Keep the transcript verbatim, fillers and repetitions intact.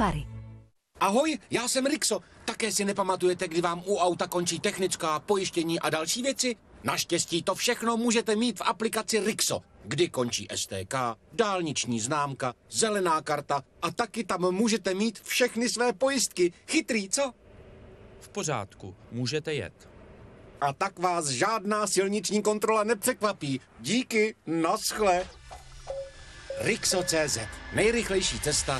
Pary. Ahoj, já jsem Rixo. Také si nepamatujete, kdy vám u auta končí technická, pojištění a další věci? Naštěstí to všechno můžete mít v aplikaci Rixo, kdy končí S T K, dálniční známka, zelená karta a taky tam můžete mít všechny své pojistky. Chytrý, co? V pořádku, můžete jet. A tak vás žádná silniční kontrola nepřekvapí. Díky, naschle. Rixo tečka cé zet. Nejrychlejší cesta